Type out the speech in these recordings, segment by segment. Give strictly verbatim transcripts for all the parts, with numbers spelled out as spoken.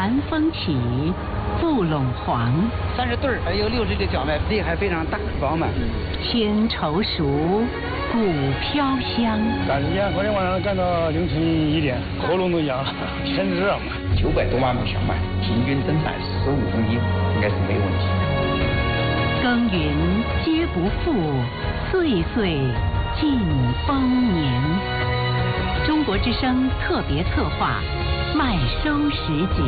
南风起，富陇黄。 三十对儿，有六十的小麦，粒还非常大饱满。 天稠熟，谷飘香。 赶时间，昨天晚上干到凌晨一点，喉咙都痒，天热嘛。 九百多万亩小麦，平均增产十五公斤，应该是没有问题的。 耕耘皆不负，岁岁尽丰年。中国之声特别策划，麦收时节。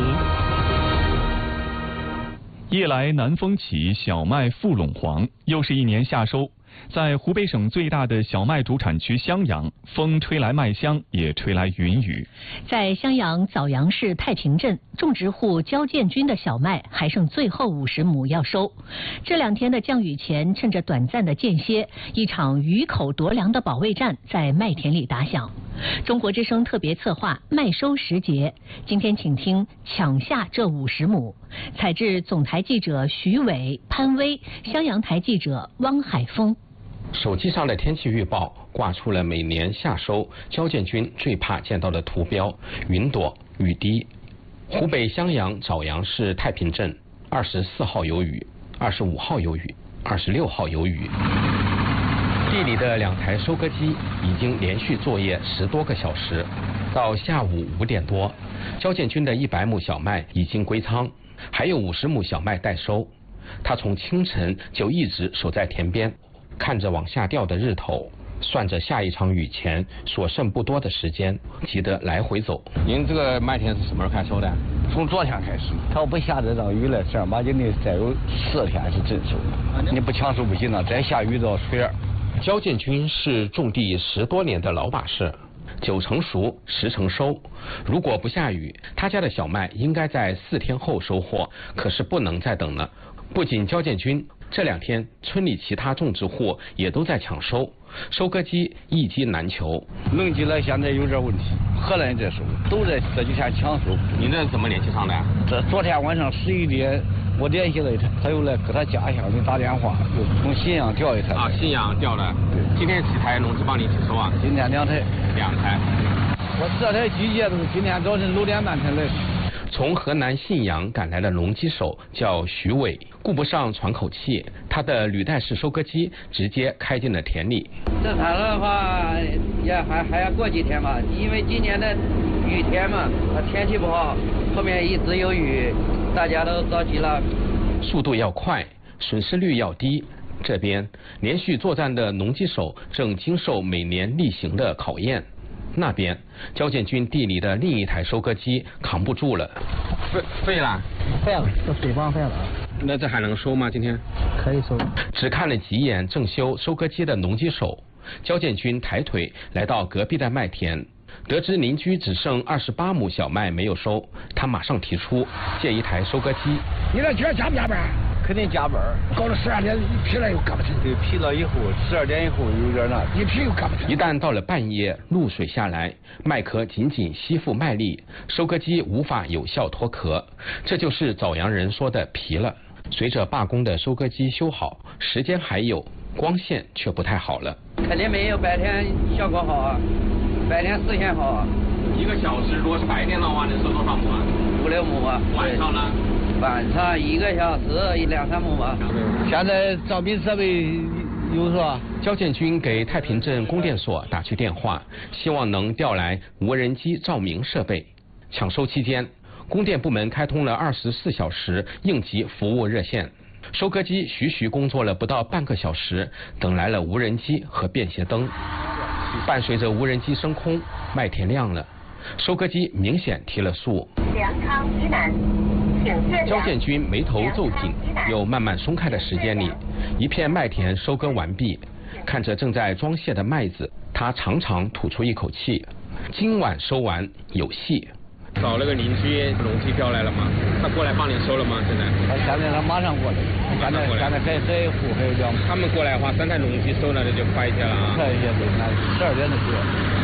夜来南风起，小麦富陇黄，又是一年夏收。在湖北省最大的小麦主产区襄阳，风吹来麦香，也吹来云雨。 在襄阳枣阳市太平镇，种植户焦建军的小麦还剩最后五十亩要收。这两天的降雨前，趁着短暂的间歇，一场雨口夺粮的保卫战在麦田里打响。中国之声特别策划麦收时节，今天请听抢下这五十亩。采制总台记者徐伟、潘威，襄阳台记者汪海峰。 手机上的天气预报挂出了每年夏收焦建军最怕见到的图标：云朵、雨滴。湖北襄阳枣阳市太平镇，二十四号有雨，二十五号有雨，二十六号有雨。地里的两台收割机已经连续作业十多个小时，到下午五点多，焦建军的一百亩小麦已经归仓，还有五十亩小麦待收。他从清晨就一直守在田边，看着往下掉的日头，算着下一场雨前所剩不多的时间，急得来回走。 您这个麦田是什么时候开始收的？ 从昨天开始，它要不下这场雨了，正儿八经的再有四天是真收。你不抢收不行了，再下雨到水儿。 焦建军是种地十多年的老把式，九成熟，十成收。如果不下雨，他家的小麦应该在四天后收获，可是不能再等了。不仅焦建军，这两天村里其他种植户也都在抢收，收割机一机难求。 弄机了现在有点问题，荷兰在收，都在这几天抢收。 您这怎么联系上的？ 这昨天晚上十一点，我联系了他，他又来给他家乡的打电话，又从信阳调一台。 啊，信阳调的。对。今天几台农机帮你去收啊？ 今天两台。 两台。 我这台机械都是今天早晨六点半才来。 从河南信阳赶来的农机手叫徐伟，顾不上喘口气，他的履带式收割机直接开进了田里。 这产的话也还还要过几天吧，因为今年的雨天嘛，它天气不好，后面一直有雨，大家都着急了。 速度要快，损失率要低。这边连续作战的农机手正经受每年例行的考验。那边焦建军地里的另一台收割机扛不住了， 废废了， 废了，这水泵废了。 那这还能收吗？今天可以收。 只看了几眼正修收割机的农机手，焦建军抬腿来到隔壁的麦田，得知邻居只剩二十八亩小麦没有收，他马上提出借一台收割机。 你那今儿加不加班？ 肯定加班， 搞到十二点疲了又干不成。 对，疲了以后，十二点以后有点那， 一疲又干不成。 一旦到了半夜，露水下来，麦壳紧紧吸附麦粒，收割机无法有效脱壳，这就是枣阳人说的疲了。随着罢工的收割机修好，时间还有，光线却不太好了。 肯定没有白天效果好啊，白天视线好啊。 一个小时如果是白天的话，能收多少亩啊？ 五六亩啊。 晚上呢？ 晚上一个小时一两三亩吧。 现在照明设备有是吧？ 焦建军给太平镇供电所打去电话，希望能调来无人机照明设备。抢收期间，供电部门开通了二十四小时应急服务热线，收割机徐徐工作了不到半个小时，等来了无人机和便携灯。伴随着无人机升空，麦田亮了，收割机明显提了速。 粮仓以南， 焦建军眉头皱紧，又慢慢松开的时间里，一片麦田收割完毕。看着正在装卸的麦子，他长长吐出一口气，今晚收完有戏。 找了个邻居，农机调来了吗？他过来帮你收了吗？现在？ 他现在他马上过来， 马上过来。 现在还还有户还有两。 他们过来的话，三台农机收了，这就快一些了啊。 快一些，对，那十二点就过。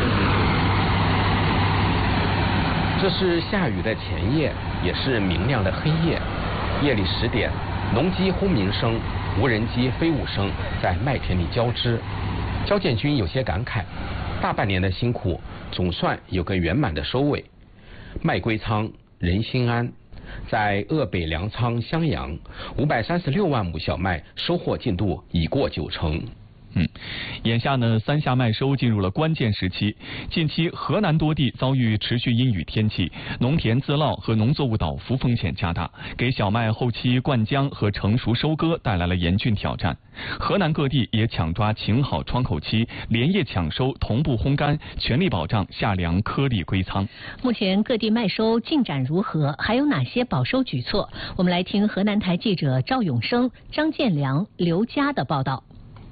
这是下雨的前夜，也是明亮的黑夜。夜里十点，农机轰鸣声、无人机飞舞声在麦田里交织。焦建军有些感慨，大半年的辛苦总算有个圆满的收尾。麦归仓，人心安。 在鄂北粮仓襄阳，五百三十六万亩小麦收获进度已过九成。 嗯，眼下呢，三夏麦收进入了关键时期。近期河南多地遭遇持续阴雨天气，农田自涝和农作物倒伏风险加大，给小麦后期灌浆和成熟收割带来了严峻挑战。河南各地也抢抓晴好窗口期，连夜抢收，同步烘干，全力保障夏粮颗粒归仓。 目前各地麦收进展如何？还有哪些保收举措？我们来听河南台记者赵永生、张建良、刘佳的报道。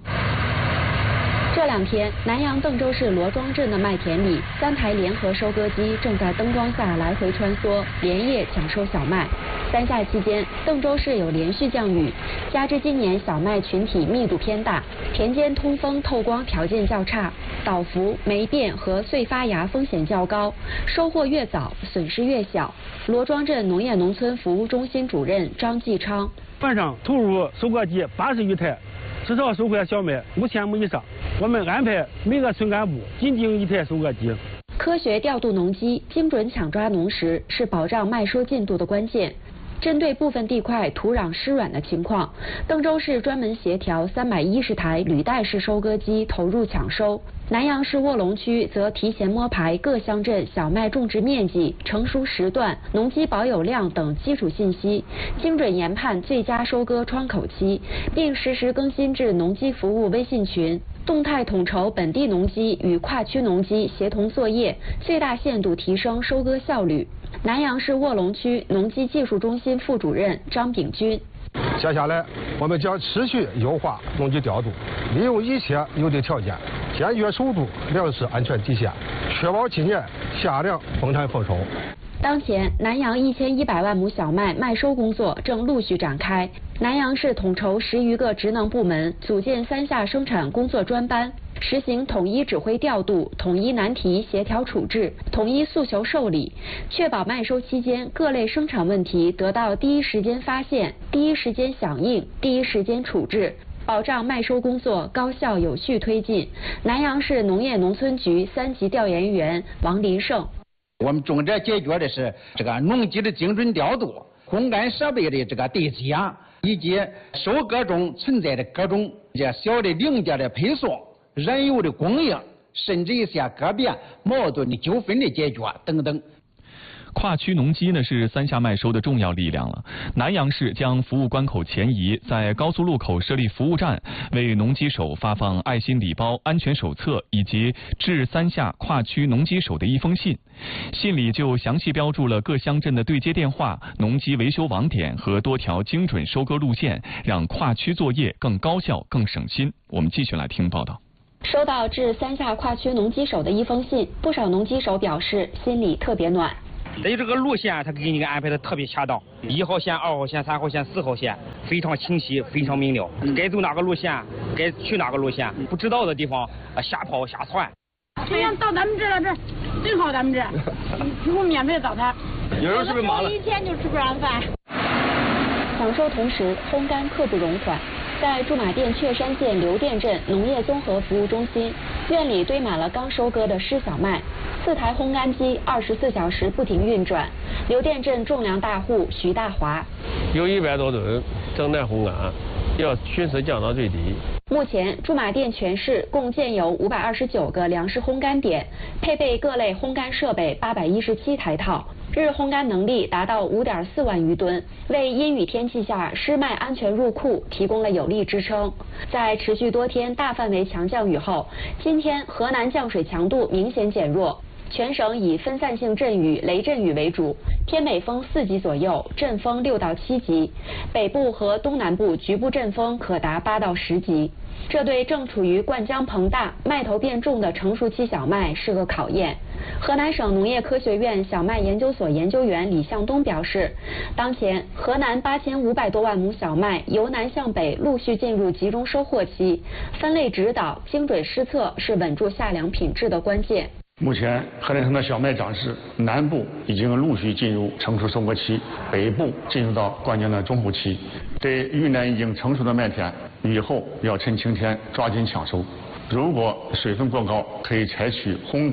这两天，南阳邓州市罗庄镇的麦田里，三台联合收割机正在灯光下来回穿梭，连夜抢收小麦。三夏期间，邓州市有连续降雨，加之今年小麦群体密度偏大，田间通风透光条件较差，倒伏、霉变和穗发芽风险较高，收获越早，损失越小。罗庄镇农业农村服务中心主任张继昌： 晚上投入收割机八十余台。至少收获小麦五千亩以上，我们安排每个村干部紧盯一台收割机。 科学调度农机，精准抢抓农时，是保障麦收进度的关键。针对部分地块土壤湿软的情况，邓州市专门协调三百一十台履带式收割机投入抢收。南阳市卧龙区则提前摸排各乡镇小麦种植面积、成熟时段、农机保有量等基础信息，精准研判最佳收割窗口期，并实时更新至农机服务微信群，动态统筹本地农机与跨区农机协同作业，最大限度提升收割效率。南阳市卧龙区农机技术中心副主任张炳军： 接下来，我们将持续优化农机调度，利用一切有利条件，坚决守住粮食安全底线，确保今年夏粮丰产丰收。 当前，南阳一千一百万亩小麦麦收工作正陆续展开。南阳市统筹十余个职能部门，组建三夏生产工作专班，实行统一指挥调度、统一难题协调处置、统一诉求受理，确保麦收期间各类生产问题得到第一时间发现、第一时间响应、第一时间处置，保障麦收工作高效有序推进。南阳市农业农村局三级调研员王林胜： 我们重点解决的是这个农机的精准调度、烘干设备的这个对接，以及收割中存在的各种这小的零件的配送、燃油的供应，甚至一些个别矛盾的纠纷的解决等等。 跨区农机呢是三夏麦收的重要力量了。南阳市将服务关口前移，在高速路口设立服务站，为农机手发放爱心礼包、安全手册以及致三夏跨区农机手的一封信。信里就详细标注了各乡镇的对接电话、农机维修网点和多条精准收割路线，让跨区作业更高效、更省心。我们继续来听报道。 收到致三夏跨区农机手的一封信，不少农机手表示心里特别暖。 所以这个路线他给你安排的特别恰当，一号线、二号线、三号线、四号线非常清晰，非常明了。该走哪个路线，该去哪个路线，不知道的地方啊瞎跑瞎窜。 虽然到咱们这了，这最好咱们这提供免费早餐。 有时候是不是忙了？ 一天就吃不上饭。 抢收同时，烘干刻不容缓。在驻马店确山县刘店镇农业综合服务中心，院里堆满了刚收割的湿小麦，四台烘干机二十四小时不停运转。刘店镇种粮大户徐大华： 有一百多吨正在烘干，要迅速降到最低。 目前，驻马店全市共建有五百二十九个粮食烘干点，配备各类烘干设备八百一十七台套，日烘干能力达到五点四万余吨，为阴雨天气下湿麦安全入库提供了有力支撑。在持续多天大范围强降雨后，今天河南降水强度明显减弱。全省以分散性阵雨、雷阵雨为主，偏北风四级左右，阵风六到七级，北部和东南部局部阵风可达八到十级。这对正处于灌浆膨大、麦头变重的成熟期小麦是个考验。河南省农业科学院小麦研究所研究员李向东表示，当前河南八千五百多万亩小麦由南向北陆续进入集中收获期，分类指导、精准施策是稳住夏粮品质的关键。 目前，河南省的小麦长势，南部已经陆续进入成熟收割期，北部进入到关键的中后期。对云南已经成熟的麦田，雨后要趁晴天抓紧抢收。如果水分过高，可以采取烘干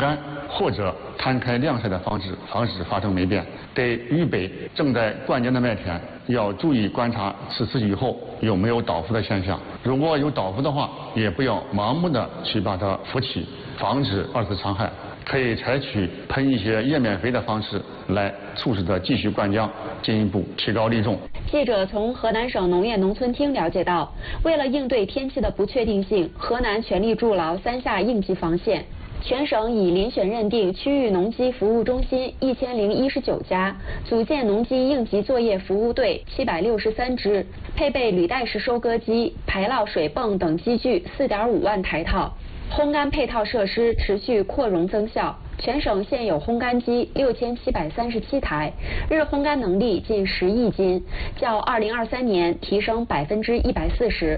或者摊开晾晒的方式，防止发生霉变。对预备正在灌浆的麦田，要注意观察此次雨后有没有倒伏的现象。如果有倒伏的话，也不要盲目的去把它扶起，防止二次伤害。可以采取喷一些叶面肥的方式来促使它继续灌浆，进一步提高粒重。 记者从河南省农业农村厅了解到，为了应对天气的不确定性，河南全力筑牢三下应急防线。全省已遴选认定区域农机服务中心一千零一十九家，组建农机应急作业服务队七百六十三支，配备履带式收割机、排涝水泵等机具四点五万台套。烘干配套设施持续扩容增效，全省现有烘干机六千七百三十七台，日烘干能力近十亿斤，较二零二三年提升百分之一百四十。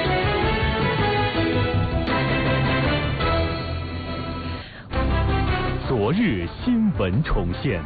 昨日新闻重现。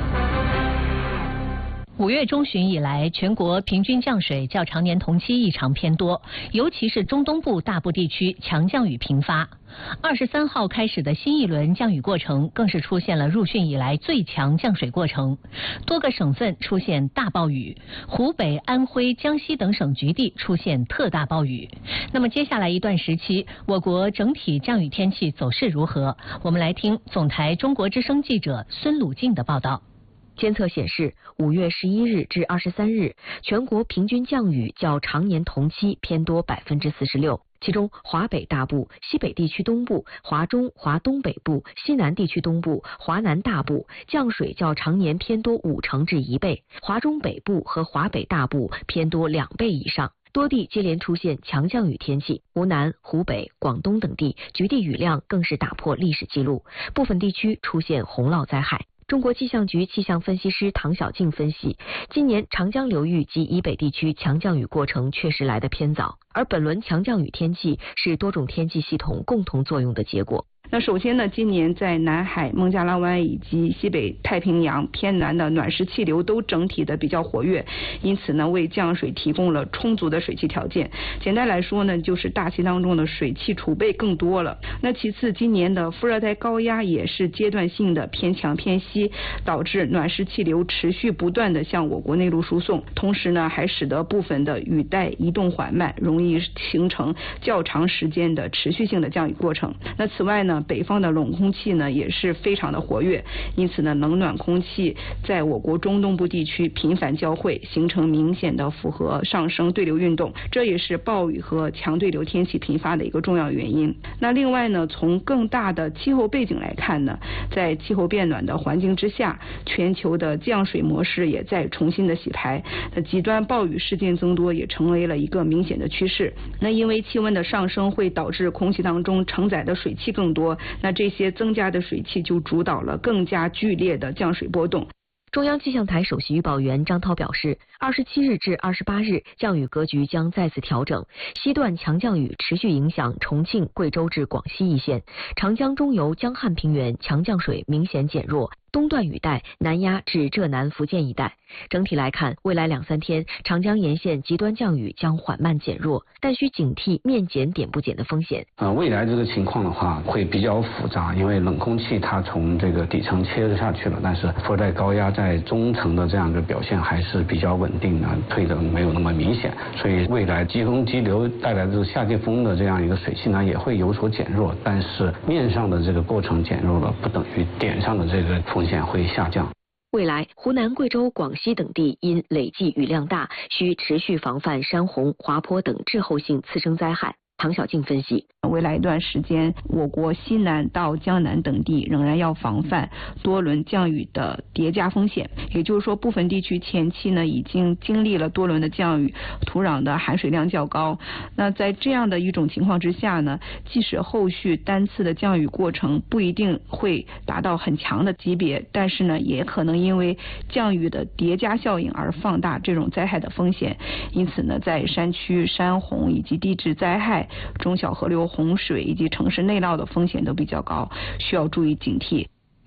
五月中旬以来，全国平均降水较常年同期异常偏多，尤其是中东部大部地区强降雨频发。二十三号开始的新一轮降雨过程，更是出现了入汛以来最强降水过程，多个省份出现大暴雨，湖北、安徽、江西等省局地出现特大暴雨。那么接下来一段时期，我国整体降雨天气走势如何？我们来听总台中国之声记者孙鲁静的报道。 监测显示，五月十一日至二十三日，全国平均降雨较常年同期偏多百分之四十六。其中，华北大部、西北地区东部、华中、华东北部、西南地区东部、华南大部降水较常年偏多五成至一倍，华中北部和华北大部偏多两倍以上。多地接连出现强降雨天气，湖南、湖北、广东等地局地雨量更是打破历史记录，部分地区出现洪涝灾害。中国气象局气象分析师唐小静分析，今年长江流域及以北地区强降雨过程确实来得偏早，而本轮强降雨天气是多种天气系统共同作用的结果。 那首先呢，今年在南海、孟加拉湾以及西北太平洋偏南的暖湿气流都整体的比较活跃，因此呢，为降水提供了充足的水汽条件。简单来说呢，就是大气当中的水汽储备更多了。那其次，今年的副热带高压也是阶段性的偏强偏西，导致暖湿气流持续不断的向我国内陆输送，同时呢，还使得部分的雨带移动缓慢，容易形成较长时间的持续性的降雨过程。那此外呢，北方的冷空气呢也是非常的活跃，因此呢，冷暖空气在我国中东部地区频繁交汇，形成明显的复合上升对流运动，这也是暴雨和强对流天气频发的一个重要原因。那另外呢，从更大的气候背景来看呢，在气候变暖的环境之下，全球的降水模式也在重新的洗牌，那极端暴雨事件增多也成为了一个明显的趋势。那因为气温的上升会导致空气当中承载的水汽更多，那这些增加的水汽就主导了更加剧烈的降水波动。 中央气象台首席预报员张涛表示，二十七日至二十八日降雨格局将再次调整，西段强降雨持续影响重庆、贵州至广西一线，长江中游、江汉平原强降水明显减弱，东段雨带南压至浙南福建一带。整体来看，未来两三天长江沿线极端降雨将缓慢减弱，但需警惕面减点不减的风险。 呃，未来这个情况的话会比较复杂，因为冷空气它从这个底层切下去了，但是副热带高压在中层的这样的表现还是比较稳定的，退的没有那么明显，所以未来季风激流带来的这个夏季风的这样一个水汽呢也会有所减弱，但是面上的这个过程减弱了，不等于点上的这个风险会下降。 未来，湖南、贵州、广西等地因累计雨量大，需持续防范山洪、滑坡等滞后性次生灾害。唐小静分析， 未来一段时间，我国西南到江南等地仍然要防范多轮降雨的叠加风险。也就是说，部分地区前期呢已经经历了多轮的降雨，土壤的含水量较高。那在这样的一种情况之下呢，即使后续单次的降雨过程不一定会达到很强的级别，但是呢，也可能因为降雨的叠加效应而放大这种灾害的风险。因此呢，在山区山洪以及地质灾害、中小河流洪水以及城市内涝的风险都比较高，需要注意警惕。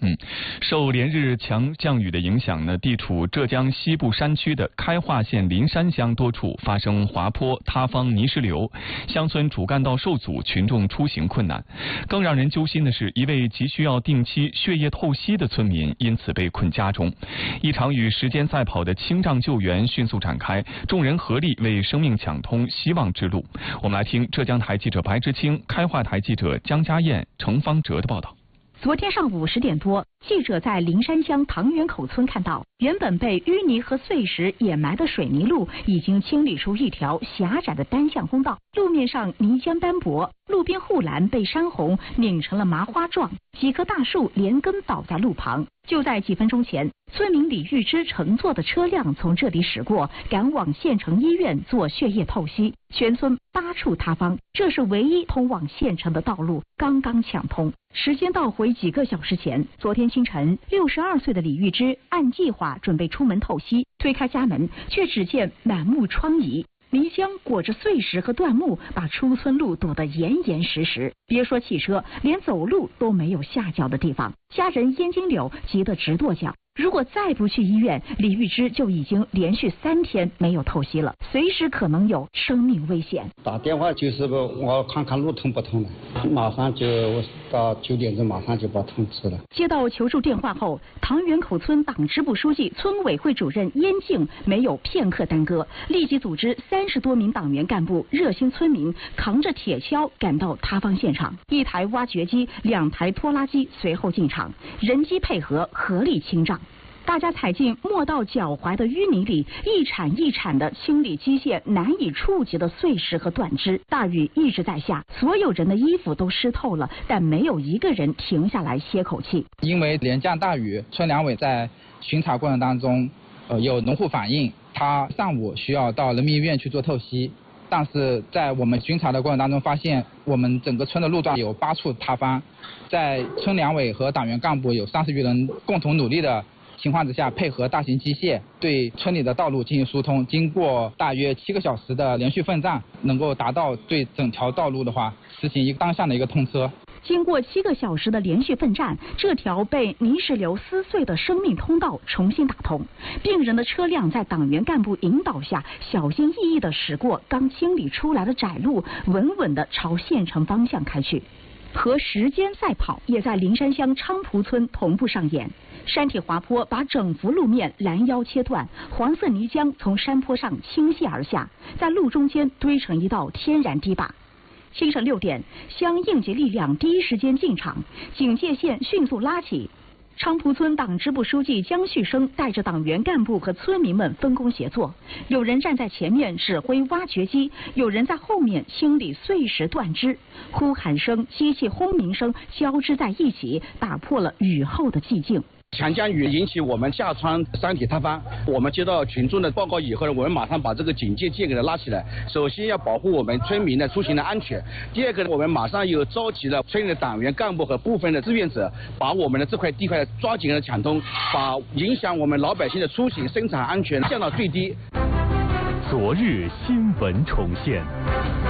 嗯，受连日强降雨的影响呢，地处浙江西部山区的开化县灵山乡多处发生滑坡、塌方、泥石流，乡村主干道受阻，群众出行困难。更让人揪心的是，一位急需要定期血液透析的村民因此被困家中。一场与时间赛跑的清障救援迅速展开，众人合力为生命抢通希望之路。我们来听浙江台记者白之清、开化台记者江家燕、程方哲的报道。 昨天上午十点多，记者在灵山乡唐园口村看到，原本被淤泥和碎石掩埋的水泥路已经清理出一条狭窄的单向通道，路面上泥浆斑驳，路边护栏被山洪拧成了麻花状，几棵大树连根倒在路旁。就在几分钟前，村民李玉芝乘坐的车辆从这里驶过，赶往县城医院做血液透析。全村八处塌方，这是唯一通往县城的道路刚刚抢通。时间倒回几个小时前，昨天清晨，六十二岁的李玉芝按计划准备出门透析，推开家门，却只见满目疮痍。泥浆裹着碎石和断木，把出村路堵得严严实实。别说汽车，连走路都没有下脚的地方。家人燕金柳急得直跺脚。如果再不去医院，李玉芝就已经连续三天没有透析了，随时可能有生命危险。 打电话就是个我看看路通不通了，马上就到九点钟，马上就把通知了。 接到求助电话后，唐园口村党支部书记、村委会主任燕静没有片刻耽搁，立即组织三十多名党员干部、热心村民扛着铁锹赶到塌方现场，一台挖掘机、两台拖拉机随后进场，人机配合，合力清障。大家踩进没到脚踝的淤泥里，一铲一铲的清理机械难以触及的碎石和断枝。大雨一直在下，所有人的衣服都湿透了，但没有一个人停下来歇口气。 因为连降大雨，村两委在巡查过程当中，呃，有农户反映，他上午需要到人民医院去做透析，但是在我们巡查的过程当中发现，我们整个村的路段有八处塌方，在村两委和党员干部有三十余人共同努力的情况之下，配合大型机械对村里的道路进行疏通，经过大约七个小时的连续奋战，能够达到对整条道路的话实行一个单向的一个通车。 经过七个小时的连续奋战，这条被泥石流撕碎的生命通道重新打通，病人的车辆在党员干部引导下，小心翼翼地驶过刚清理出来的窄路，稳稳地朝县城方向开去。和时间赛跑也在灵山乡昌蒲村同步上演。山体滑坡把整幅路面拦腰切断，黄色泥浆从山坡上倾泻而下，在路中间堆成一道天然堤坝。清晨六点，乡应急力量第一时间进场，警戒线迅速拉起。昌蒲村党支部书记江旭生带着党员干部和村民们分工协作，有人站在前面指挥挖掘机，有人在后面清理碎石断枝，呼喊声、机器轰鸣声交织在一起，打破了雨后的寂静。 强降雨引起我们下川山体塌方，我们接到群众的报告以后呢，我们马上把这个警戒线给它拉起来。首先要保护我们村民的出行的安全，第二个呢，我们马上又召集了村里的党员干部和部分的志愿者，把我们的这块地块抓紧的抢通，把影响我们老百姓的出行生产安全降到最低。 昨日新闻重现。